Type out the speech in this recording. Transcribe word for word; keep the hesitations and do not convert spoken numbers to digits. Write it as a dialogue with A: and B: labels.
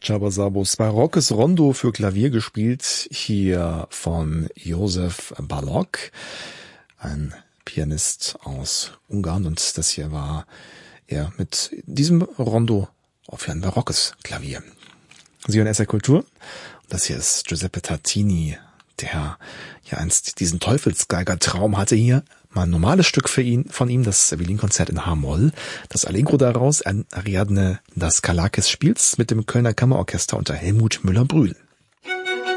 A: Csaba Szabos barockes Rondo für Klavier gespielt, hier von Josef Balogh, ein Pianist aus Ungarn, und das hier war er mit diesem Rondo für ein barockes Klavier. Sie hören S R Kultur. Das hier ist Giuseppe Tartini, der ja einst diesen Teufelsgeiger-Traum hatte. Hier mal ein normales Stück für ihn, von ihm, das Violinkonzert in H-Moll. Das Allegro daraus, ein Ariadne das Kalakis spielt's mit dem Kölner Kammerorchester unter Helmut Müller-Brühl.